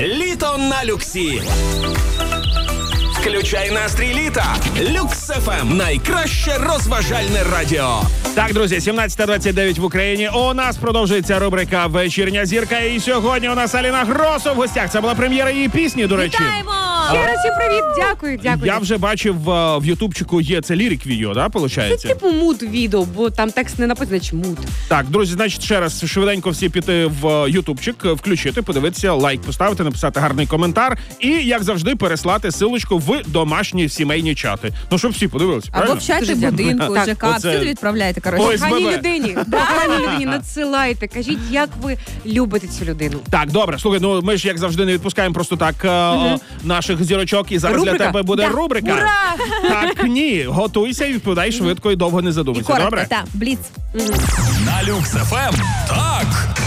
Літо на люксі. Включай настрій літа. Люкс ФМ. Найкраще розважальне радіо. Так, друзі, 17:29 в Україні. У нас продовжується рубрика «Вечірня зірка». І сьогодні у нас Аліна Гросо в гостях. Це була прем'єра її пісні, до речі. Вітаємо! Ще раз всім привіт, дякую. Я вже бачив в ютубчику є це лірик-відео, да, Це виходить? типу муд-відео, бо там текст не написано, чи муд. Так, друзі, значить, ще раз швиденько всі піти в ютубчик, включити, подивитися, лайк поставити, написати гарний коментар і, як завжди, переслати силочку в домашні сімейні чати. Ну, щоб всі подивилися, Або правильно? в чаті Дуже дякую. будинку, Так, ЖК, оце- всюди відправляйте, Ой, коротше. СББ. Коханій людині, надсилайте, кажіть, як ви любите цю людину. Так, добре, слухай, ну ми ж, як завжди, не відпускаємо просто так наших зірочок, і зараз Рубрика? для тебе буде рубрика. Ура! Так, ні, готуйся і відповідай швидко і довго не І задумайся, коротко, добре? так, бліц. На Люкс ФМ. Так.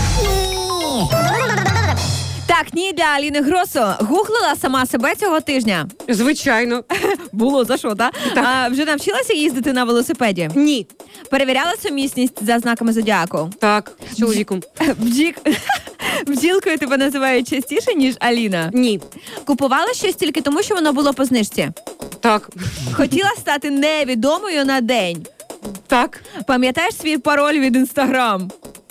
Так, ні, для Аліни Гросо. Гуглила сама себе цього тижня. Звичайно. Було за що, так? Вже навчилася їздити на велосипеді? Ні. Перевіряла сумісність за знаками зодіаку? Так, з чоловіком. Бджілкою тебе називають частіше, ніж Аліна? Ні. Купувала щось тільки тому, що воно було по знижці? Так. Хотіла стати невідомою на день? Так. Пам'ятаєш свій пароль від Інстаграм?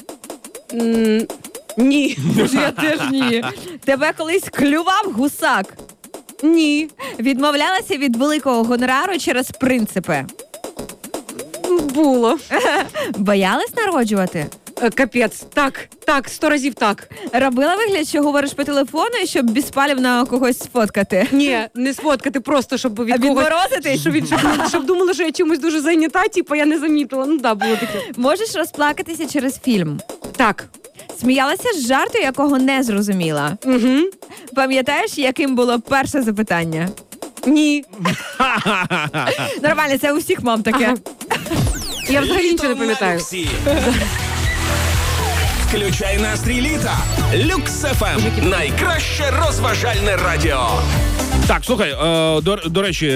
Ні. Я теж ні. Тебе колись клював гусак? Ні. Відмовлялася від великого гонорару через принципи? Було. Боялась народжувати? Капець. Так, 100 разів так. Робила вигляд, що говориш по телефону, щоб безпалівно когось сфоткати? Ні, не сфоткати, просто, щоб від А когось... відморозити? Щоб думали, що я чимось дуже зайнята, типу я не замітила. Ну да, було таке. Можеш розплакатися через фільм? Так. Сміялася з жарту, якого не зрозуміла? Угу. Пам'ятаєш, яким було перше запитання? Ні. Нормально, це у всіх мам таке. Ага. Я взагалі Літо нічого не на пам'ятаю. люксі. Включай настрій літа. Люкс ФМ. Найкраще розважальне радіо. Так, слухай, до речі,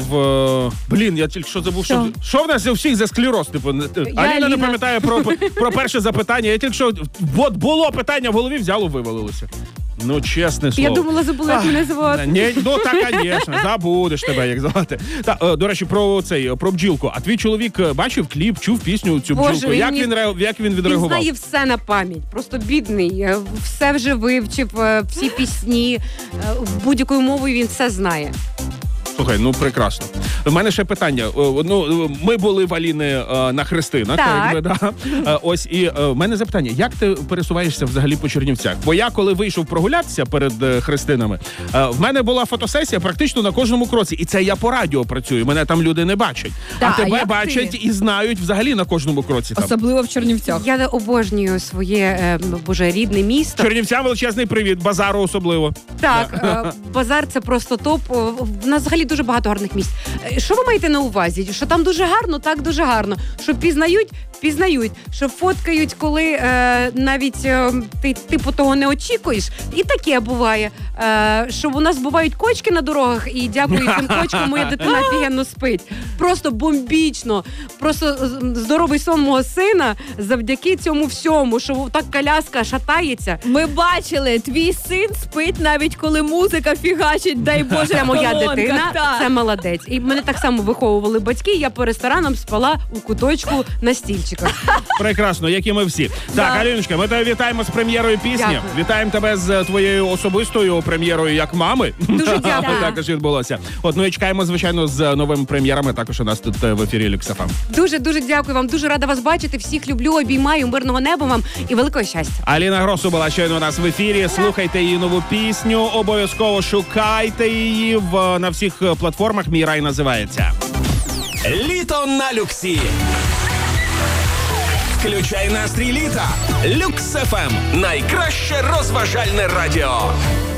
блін, я тільки що забув, що в нас у всіх за склероз, типу. Аліна не пам'ятає про перше запитання, я тільки що, от було питання в голові, взяло, вивалилося. Ну, чесне слово. Я думала, забула, як мене звати. Ні, ну так, звісно, забудеш тебе, як звати. До речі, про бджілку. А твій чоловік бачив кліп, чув пісню цю Боже, бджілку? Як він Він відреагував? знає все на пам'ять. Просто бідний. Все вже вивчив, всі пісні. В будь-якою мовою він все знає. Слухай, ну прекрасно. У мене ще питання. Ну, ми були в Аліни на хрестинах. Так. Якби, да. Ось, і в мене запитання, як ти пересуваєшся взагалі по Чернівцях? Бо я, коли вийшов прогулятися перед хрестинами, в мене була фотосесія практично на кожному кроці. І це я по радіо працюю, мене там люди не бачать. Так, а тебе як бачать ти? і знають взагалі на кожному кроці. Там. Особливо в Чернівцях. Я обожнюю своє, рідне місто. Чернівцям величезний привіт, базару особливо. Так, базар – це просто топ. В нас взагалі дуже багато гарних місць. Що ви маєте на увазі? Що там дуже гарно? Так, дуже гарно. Що пізнають. Що фоткають, коли навіть ти типу того не очікуєш. І таке буває. Що у нас бувають кочки на дорогах, і дякую цим кочкам моя дитина офігенно спить. Просто бомбічно. Просто здоровий сон мого сина завдяки цьому всьому, що так коляска шатається. Ми бачили, твій син спить навіть коли музика фігачить, дай Боже, Це моя в колонках, дитина, так. це молодець. І мене так само виховували батьки, я по ресторанам спала у куточку на стільчиках. Прекрасно, як і ми всі. Так, Аліночка, ми тебе вітаємо з прем'єрою пісні. Дякую. Вітаємо тебе з твоєю особистою прем'єрою як мами. Дуже дякую. Також відбулося. Ну і чекаємо, звичайно, з новими прем'єрами також у нас тут в ефірі Люкс ФМ. Дуже дякую вам. Дуже рада вас бачити. Всіх люблю, обіймаю, мирного неба вам і великого щастя. Аліна Гросо була щойно у нас в ефірі. Слухайте її нову пісню. Обов'язково шукайте її на всіх платформах. «Мій рай» називається. Літо на люксі. Включай настрій літа. Люкс ФМ. Найкраще розважальне радіо.